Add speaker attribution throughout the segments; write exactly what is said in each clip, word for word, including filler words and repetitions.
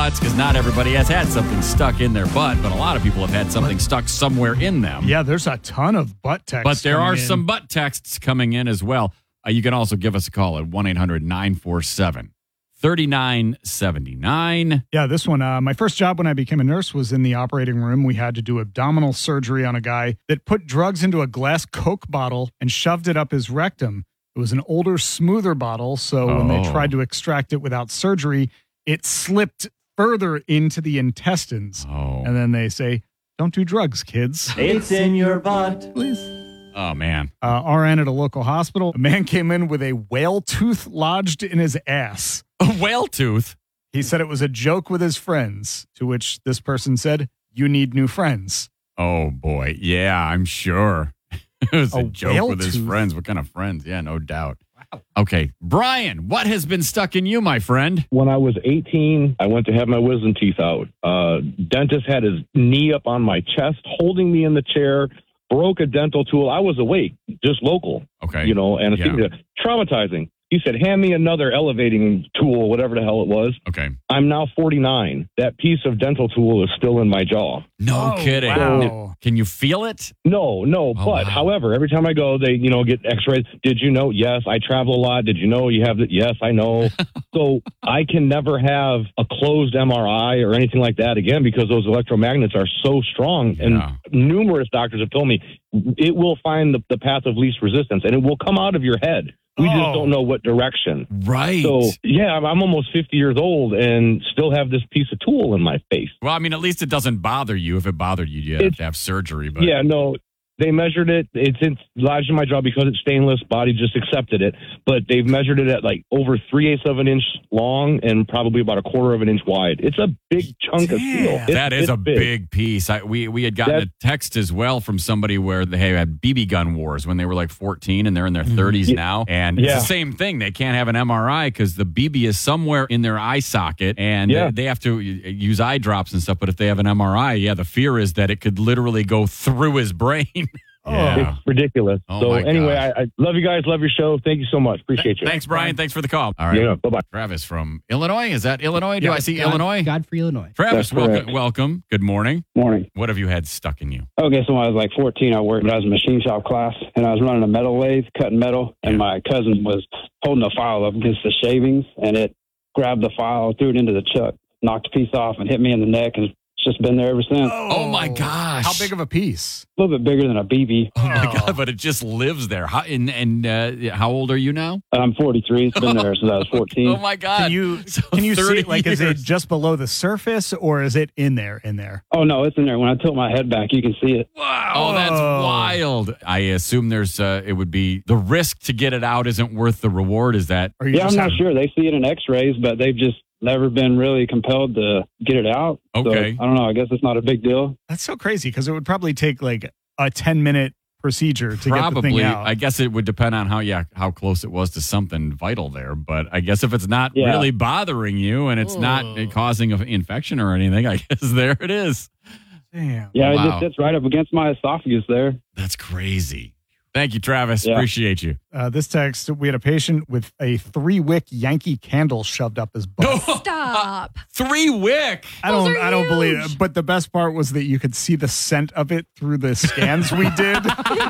Speaker 1: butts because not everybody has had something stuck in their butt, but a lot of people have had something stuck somewhere in them.
Speaker 2: Yeah, there's a ton of butt texts.
Speaker 1: But there are
Speaker 2: in.
Speaker 1: some butt texts coming in as well. Uh, you can also give us a call at one eight hundred nine four seven three nine seven nine.
Speaker 2: Yeah, this one, uh, my first job when I became a nurse was in the operating room. We had to do abdominal surgery on a guy that put drugs into a glass Coke bottle and shoved it up his rectum. It was an older, smoother bottle, so
Speaker 1: Oh.
Speaker 2: when they tried to extract it without surgery, it slipped further into the intestines.
Speaker 1: Oh.
Speaker 2: And then they say, don't do drugs, kids.
Speaker 3: It's in your butt.
Speaker 2: Please.
Speaker 1: Oh, man.
Speaker 2: Uh, R N at a local hospital. A man came in with a whale tooth lodged in his ass.
Speaker 1: A whale tooth?
Speaker 2: He said it was a joke with his friends, to which this person said, you need new friends.
Speaker 1: Oh, boy. Yeah, I'm sure. It was a,
Speaker 2: A
Speaker 1: joke
Speaker 2: whale
Speaker 1: with his
Speaker 2: tooth?
Speaker 1: friends. What kind of friends? Yeah, no doubt. Wow. Okay. Brian, what has been stuck in you, my friend?
Speaker 4: When I was eighteen, I went to have my wisdom teeth out. Uh, dentist had his knee up on my chest, holding me in the chair, broke a dental tool. I was awake, just local,
Speaker 1: Okay.
Speaker 4: you know, anesthesia. Traumatizing. He said, hand me another elevating tool, whatever the hell it was.
Speaker 1: Okay.
Speaker 4: I'm now forty-nine. That piece of dental tool is still in my jaw.
Speaker 1: No
Speaker 2: Oh,
Speaker 1: kidding.
Speaker 2: wow.
Speaker 1: Can you feel it?
Speaker 4: No, no.
Speaker 1: Oh,
Speaker 4: but,
Speaker 1: wow.
Speaker 4: however, every time I go, they, you know, get x-rays. Did you know? Yes, I travel a lot. Did you know you have the? Yes, I know. So I can never have a closed M R I or anything like that again because those electromagnets are so strong.
Speaker 1: Yeah.
Speaker 4: And numerous doctors have told me it will find the, the path of least resistance and it will come out of your head. We
Speaker 2: Oh.
Speaker 4: just don't know what direction.
Speaker 1: Right.
Speaker 4: So, yeah, I'm, I'm almost fifty years old and still have this piece of tool in my face.
Speaker 1: Well, I mean, at least it doesn't bother you. If it bothered you, you'd have
Speaker 4: It's-
Speaker 1: to have surgery. But
Speaker 4: Yeah, no, they measured it. It's, it's lodged in my jaw because it's stainless. Body just accepted it. But they've measured it at like over three-eighths of an inch long and probably about a quarter of an inch wide. It's a big chunk of steel.
Speaker 2: Damn.
Speaker 4: It's-
Speaker 1: that is
Speaker 4: it's
Speaker 1: a big, piece. I, we we had gotten
Speaker 4: That-
Speaker 1: a text as well from somebody where they had B B gun wars when they were like fourteen and they're in their thirties now. And it's
Speaker 4: Yeah.
Speaker 1: the same thing. They can't have an M R I because the B B is somewhere in their eye socket and
Speaker 4: Yeah.
Speaker 1: they have to use eye drops and stuff. But if they have an M R I, yeah, the fear is that it could literally go through his brain. Yeah.
Speaker 4: It's ridiculous.
Speaker 1: Oh,
Speaker 4: so
Speaker 1: my
Speaker 4: anyway,
Speaker 1: gosh.
Speaker 4: I, I love you guys. Love your show. Thank you so much. Appreciate you.
Speaker 1: Thanks, Brian. Thanks for the call. All right.
Speaker 4: Yeah, bye-bye.
Speaker 1: Travis from Illinois. Is that Illinois? Do
Speaker 2: Yeah.
Speaker 1: I see
Speaker 5: God-
Speaker 1: Illinois?
Speaker 5: Godfrey, Illinois.
Speaker 1: Travis,
Speaker 4: That's
Speaker 1: welcome,
Speaker 4: correct.
Speaker 1: welcome. Good morning.
Speaker 6: Morning.
Speaker 1: What have you had stuck in you?
Speaker 6: Okay, so when I was like fourteen, I worked, I was in a machine shop class, and I was running a metal lathe, cutting metal, and
Speaker 1: Yeah.
Speaker 6: my cousin was holding a file up against the shavings, and it grabbed the file, threw it into the chuck, knocked a piece off, and hit me in the neck, and it's just been there ever since.
Speaker 1: Oh, my gosh.
Speaker 2: How big of a piece?
Speaker 6: A little bit bigger than a B B.
Speaker 1: Oh my
Speaker 2: Oh.
Speaker 1: God! But it just lives there. How, and and uh, how old are you now?
Speaker 6: I'm forty-three. It's been there since I was fourteen.
Speaker 1: Oh my God!
Speaker 2: Can you
Speaker 1: So
Speaker 2: can you see
Speaker 1: thirty
Speaker 2: it? Like, is it
Speaker 1: years.
Speaker 2: just below the surface or is it in there? In there?
Speaker 6: Oh, no, it's in there. When I tilt my head back, you can see it.
Speaker 1: Wow! Oh, that's
Speaker 2: Oh.
Speaker 1: wild. I assume there's uh, it would be the risk to get it out isn't worth the reward. Is that?
Speaker 2: Or you
Speaker 6: Yeah, I'm
Speaker 2: just
Speaker 6: not
Speaker 2: have-
Speaker 6: sure. They see it in x-rays, but they've just never been really compelled to get it out.
Speaker 1: Okay.
Speaker 6: So, I don't know. I guess it's not a big deal.
Speaker 2: That's so crazy because it would probably take like a ten minute procedure to get the
Speaker 1: Probably.
Speaker 2: thing out.
Speaker 1: I guess it would depend on how yeah how close it was to something vital there. But I guess if it's not
Speaker 6: Yeah.
Speaker 1: really bothering you and it's not
Speaker 2: Oh.
Speaker 1: causing an infection or anything, I guess there it is.
Speaker 2: Damn.
Speaker 6: Yeah,
Speaker 1: Wow.
Speaker 6: it just sits right up against my esophagus there.
Speaker 1: That's crazy. Thank you, Travis.
Speaker 6: Yeah.
Speaker 1: Appreciate you.
Speaker 2: Uh, this text, we had a patient with a three wick Yankee candle shoved up his butt.
Speaker 7: Stop.
Speaker 1: Three wick.
Speaker 2: I
Speaker 7: Those
Speaker 2: don't,
Speaker 7: are
Speaker 2: I don't believe
Speaker 7: huge.
Speaker 2: it. But the best part was that you could see the scent of it through the scans we did.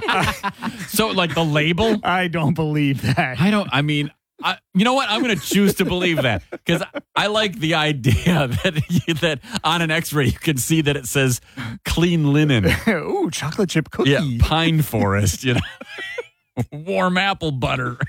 Speaker 1: So like the label.
Speaker 2: I don't believe that.
Speaker 1: I don't. I mean, I, you know what? I'm going to choose to believe that because I like the idea that you, that on an X-ray you can see that it says clean linen.
Speaker 2: Ooh, chocolate chip cookie.
Speaker 1: Yeah, pine forest. You know, warm apple butter.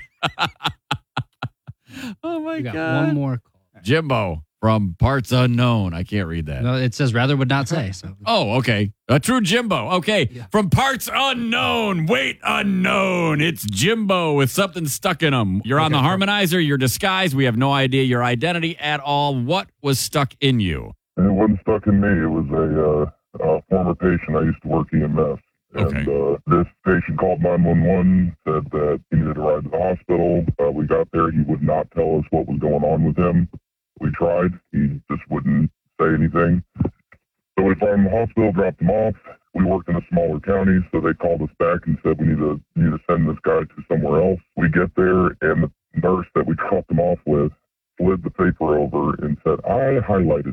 Speaker 1: Oh my
Speaker 5: We got
Speaker 1: god!
Speaker 5: one more call.
Speaker 1: Jimbo from Parts Unknown. I can't read that.
Speaker 5: No, it says rather would not say. So
Speaker 1: Oh, okay. A true Jimbo. Okay.
Speaker 5: Yeah.
Speaker 1: From Parts Unknown. Wait, unknown. It's Jimbo with something stuck in him. You're on the
Speaker 2: Okay.
Speaker 1: harmonizer. You're disguised. We have no idea your identity at all. What was stuck in you?
Speaker 8: It wasn't stuck in me. It was a, uh, a former patient. I used to work E M S. And
Speaker 1: Okay.
Speaker 8: uh, this patient called nine one one, said that he needed a ride to the hospital. Uh, we got there. He would not tell us what was going on with him. We tried. He just wouldn't say anything. So we found him in the hospital, dropped him off. We worked in a smaller county, so they called us back and said we need to, need to send this guy to somewhere else. We get there, and the nurse that we dropped him off with slid the paper over and said, I highlighted